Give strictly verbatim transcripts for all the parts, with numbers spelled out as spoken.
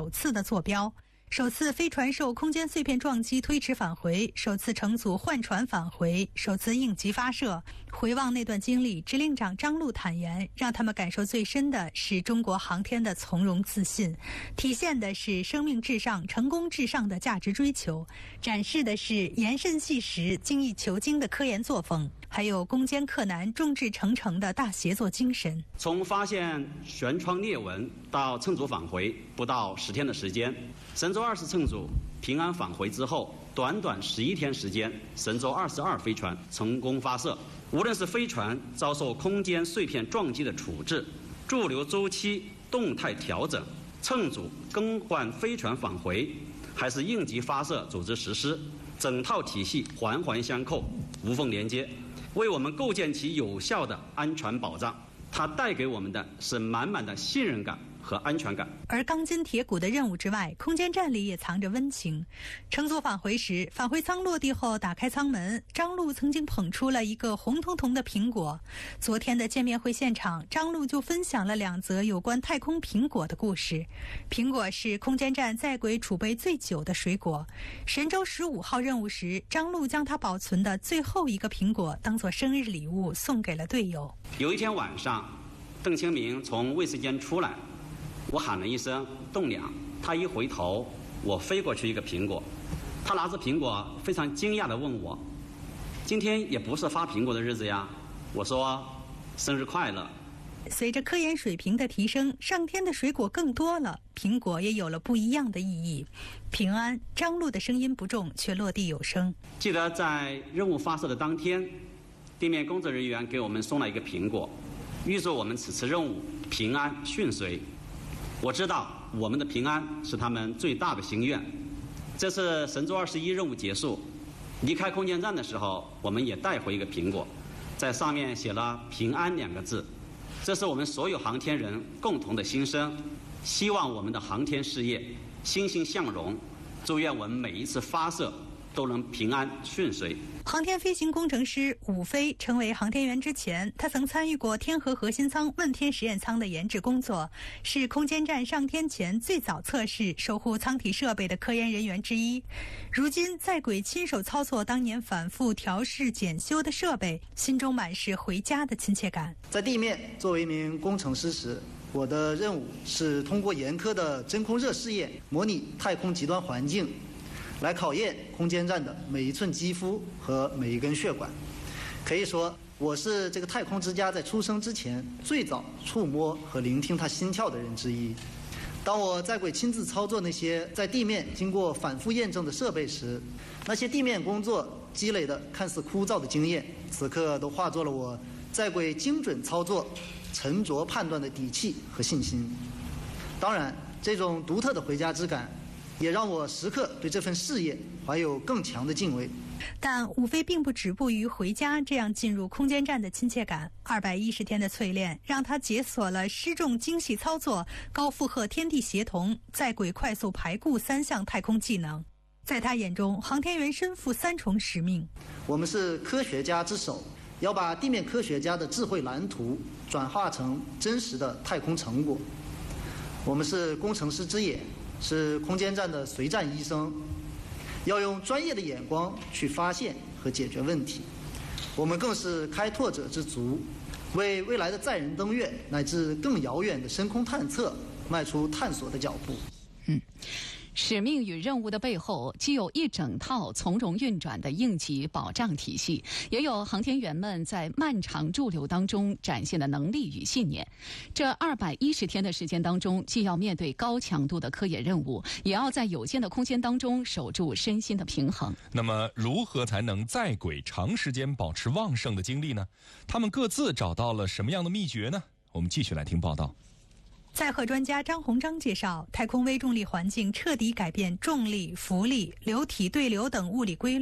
首次的坐标。首次飞船受空间碎片撞击推迟返回，首次乘组换船返回，首次应急发射。回望那段经历，指令长张璐坦言，让他们感受最深的是中国航天的从容自信，体现的是生命至上、成功至上的价值追求，展示的是严慎细实、精益求精的科研作风，还有攻坚克难、众志成城的大协作精神。 从发现舷窗裂纹到乘组返回不到十天的时间，神舟二十乘组平安返回之后，短短十一天时间，神舟二十二飞船成功发射。无论是飞船遭受空间碎片撞击的处置、驻留周期动态调整、乘组更换飞船返回，还是应急发射组织实施，整套体系环环相扣，无缝连接，为我们构建起有效的安全保障。它带给我们的是满满的信任感和安全感。 而钢筋铁骨的任务之外，空间站里也藏着温情。乘组返回时，返回舱落地后打开舱门，张璐曾经捧出了一个红彤彤的苹果。昨天的见面会现场，张璐就分享了两则有关太空苹果的故事。苹果是空间站在轨储备最久的水果。神舟十五号任务时，张璐将他保存的最后一个苹果当作生日礼物送给了队友。 有一天晚上，邓清明从卫生间出来，我喊了一声栋梁，他一回头，我飞过去一个苹果，他拿着苹果非常惊讶地问我，今天也不是发苹果的日子呀？我说生日快乐。 随着科研水平的提升，上天的水果更多了，苹果也有了不一样的意义。平安，张璐的声音不重，却落地有声。 记得在任务发射的当天，地面工作人员给我们送了一个苹果，预祝我们此次任务平安顺遂。我知道我们的平安是他们最大的心愿。这次神舟二十一任务结束，离开空间站的时候，我们也带回一个苹果，在上面写了平安两个字。这是我们所有航天人共同的心声，希望我们的航天事业欣欣向荣，祝愿我们每一次发射都能平安顺遂。 航天飞行工程师伍飞成为航天员之前，他曾参与过天河核心舱、问天实验舱的研制工作，是空间站上天前最早测试、守护舱体设备的科研人员之一。如今在轨亲手操作当年反复调试检修的设备，心中满是回家的亲切感。 在地面作为一名工程师时，我的任务是通过严苛的真空热试验，模拟太空极端环境，来考验空间站的每一寸肌肤和每一根血管。可以说，我是这个太空之家在出生之前最早触摸和聆听它心跳的人之一。当我在轨亲自操作那些在地面经过反复验证的设备时，那些地面工作积累的看似枯燥的经验，此刻都化作了我在轨精准操作、沉着判断的底气和信心。当然，这种独特的回家之感也让我时刻对这份事业怀有更强的敬畏。 但伍飞并不止步于回家这样进入空间站的亲切感，二百一十天的淬炼让他解锁了失重精细操作、高负荷天地协同、在轨快速排固三项太空技能。在他眼中，航天员身负三重使命。 我们是科学家之首，要把地面科学家的智慧蓝图转化成真实的太空成果。我们是工程师之眼，是空间站的随站医生，要用专业的眼光去发现和解决问题。我们更是开拓者之族，为未来的载人登月乃至更遥远的深空探测迈出探索的脚步。 嗯。使命与任务的背后，既有一整套从容运转的应急保障体系，也有航天员们在漫长驻留当中展现的能力与信念。这二百一十天的时间当中，既要面对高强度的科研任务，也要在有限的空间当中守住身心的平衡。 那么，如何才能在轨长时间保持旺盛的精力呢？他们各自找到了什么样的秘诀呢？我们继续来听报道。 载荷专家张鸿章介绍，太空微重力环境彻底改变重力、浮力、流体对流等物理规律，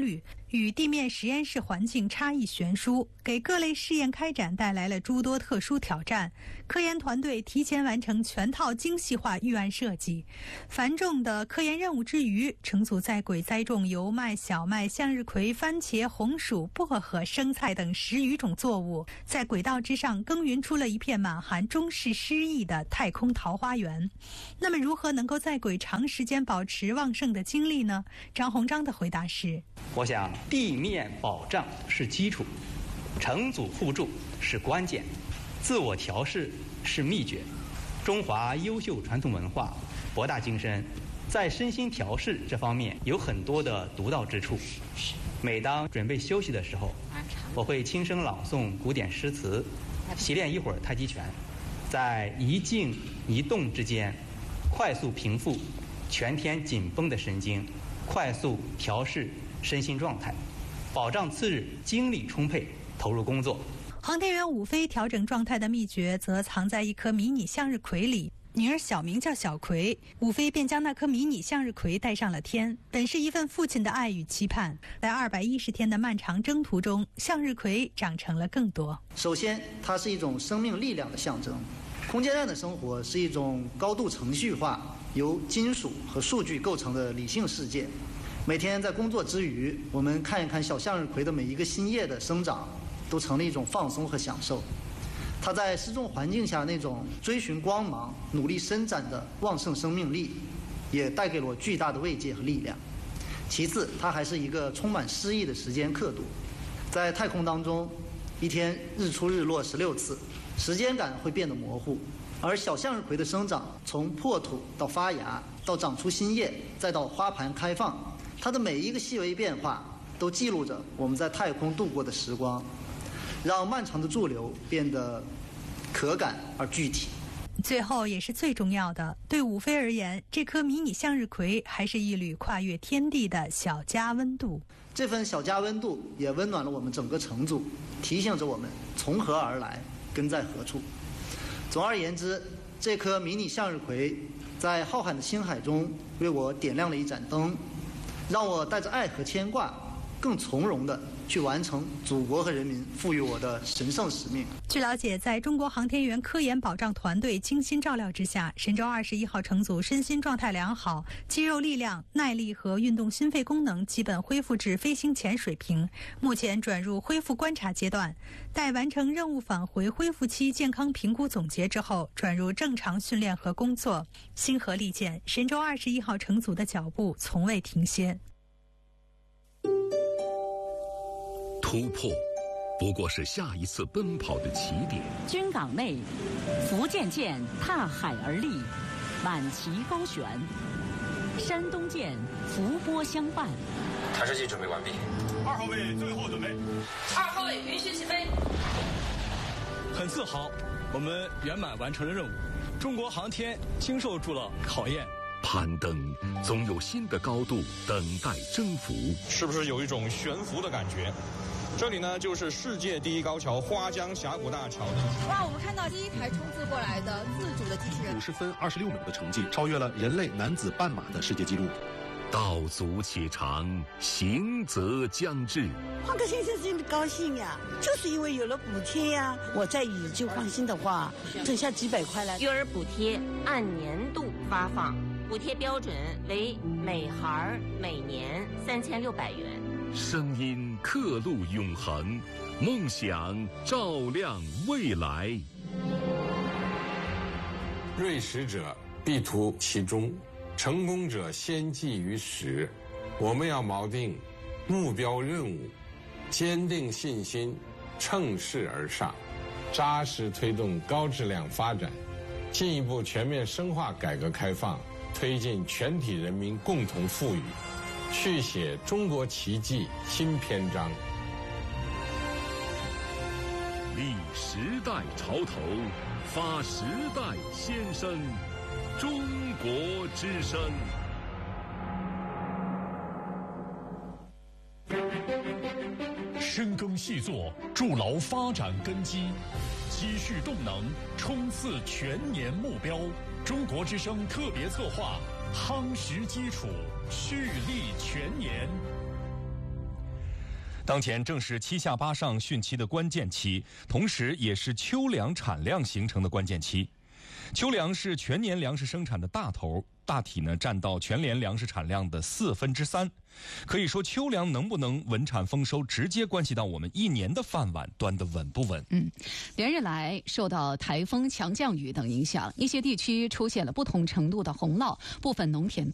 与地面实验室环境差异悬殊，给各类试验开展带来了诸多特殊挑战。科研团队提前完成全套精细化预案设计，繁重的科研任务之余，乘组在轨栽种油麦、小麦、向日葵、番茄、红薯、薄荷、生菜等十余种作物，在轨道之上耕耘出了一片满含中式诗意的太空桃花源。那么，如何能够在轨长时间保持旺盛的精力呢？张鸿章的回答是： 我想，地面保障是基础，乘组互助是关键，自我调试是秘诀。中华优秀传统文化博大精深，在身心调试这方面有很多的独到之处。每当准备休息的时候，我会轻声朗诵古典诗词，习练一会儿太极拳，在一静一动之间，快速平复全天紧绷的神经，快速调试身心状态，保障次日精力充沛，投入工作。 航天员伍飞调整状态的秘诀则藏在一颗迷你向日葵里，女儿小名叫小葵，伍飞便将那颗迷你向日葵带上了天，本是一份父亲的爱与期盼。在二百一十天的漫长征途中，向日葵长成了更多。 首先，它是一种生命力量的象征。空间站的生活是一种高度程序化、由金属和数据构成的理性世界。每天在工作之余，我们看一看小向日葵的每一个新叶的生长，都成了一种放松和享受。它在失重环境下那种追寻光芒、努力伸展的旺盛生命力，也带给了我巨大的慰藉和力量。其次，它还是一个充满诗意的时间刻度。在太空当中，一天日出日落十六次，时间感会变得模糊。而小向日葵的生长，从破土到发芽，到长出新叶，再到花盘开放，它的每一个细微变化都记录着我们在太空度过的时光，让漫长的驻留变得可感而具体。 最后也是最重要的，对伍飞而言，这颗迷你向日葵还是一缕跨越天地的小家温度。 这份小家温度也温暖了我们整个乘组，提醒着我们从何而来，根在何处。总而言之，这颗迷你向日葵在浩瀚的星海中为我点亮了一盏灯，让我带着爱和牵挂，更从容地去完成祖国和人民赋予我的神圣使命。 据了解，在中国航天员科研保障团队精心照料之下，神舟二十一号乘组身心状态良好，肌肉力量、耐力和运动心肺功能基本恢复至飞行前水平，目前转入恢复观察阶段。待完成任务返回恢复期健康评估总结之后，转入正常训练和工作。星河利剑，神舟二十一号乘组的脚步从未停歇。 突破不过是下一次奔跑的起点。 军港内，福建舰踏海而立，满旗高悬；山东舰伏波相伴。 探视器准备完毕。 二号位最后准备。 二号位允许起飞。 很自豪，我们圆满完成了任务。中国航天经受住了考验。 攀登总有新的高度等待征服。 是不是有一种悬浮的感觉？这里呢，就是世界第一高桥花江峡谷大桥。 哇，我们看到第一台冲刺过来的自主的机器人， 五十分二十六秒的成绩，超越了人类男子半马的世界纪录。 道阻且长，行则将至。 换个先生真的高兴呀，就是因为有了补贴呀。我再以旧换新的话，省下几百块来。 育儿补贴按年度发放，补贴标准为每孩每年三千六百元。 声音刻录永恒，梦想照亮未来。 锐实者必图其中，成功者先记于始。我们要锚定目标任务，坚定信心，乘势而上，扎实推动高质量发展，进一步全面深化改革开放，推进全体人民共同富裕，续写中国奇迹新篇章。 立时代潮头，发时代先声，中国之声。 深耕细作，筑牢发展根基，积蓄动能，冲刺全年目标。中国之声特别策划，夯实基础，蓄力全年。 当前正是七下八上汛期的关键期，同时也是秋粮产量形成的关键期。秋粮是全年粮食生产的大头，大体呢占到全年粮食产量的四分之三。可以说，秋粮能不能稳产丰收，直接关系到我们一年的饭碗端得稳不稳。 嗯，连日来受到台风、强降雨等影响，一些地区出现了不同程度的洪涝，部分农田